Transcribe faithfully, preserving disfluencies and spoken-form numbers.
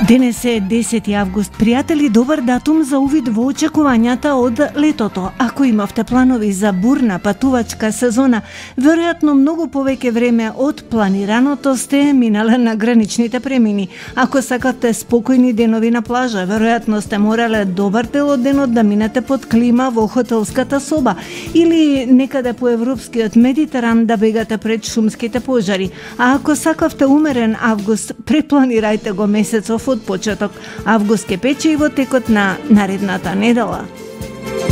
Денес е десети август. Пријатели, добар датум за увид во очекувањата од летото. Ако имавте планови за бурна патувачка сезона, веројатно многу повеќе време од планираното сте минале на граничните премини. Ако сакавте спокојни денови на плажа, веројатно сте морале добар дел од денот да минете под клима во хотелската соба или некаде по европскиот Медитеран да бегате пред шумските пожари. А ако сакавте умерен август, препланирајте го месецов од почеток. Август ке пече и во текот на наредната недела.